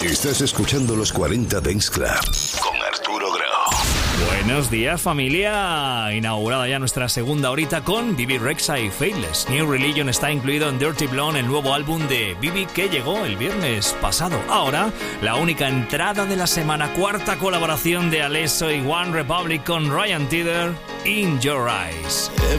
Estás escuchando los 40 Dance Club con Arturo Grau. Buenos días, familia. Inaugurada ya nuestra segunda horita con Bibi Rexha y Faithless. New Religion está incluido en Dirty Blonde, el nuevo álbum de Bibi que llegó el viernes pasado. Ahora, la única entrada de la semana, cuarta colaboración de Alesso y One Republic con Ryan Tedder, In Your Eyes.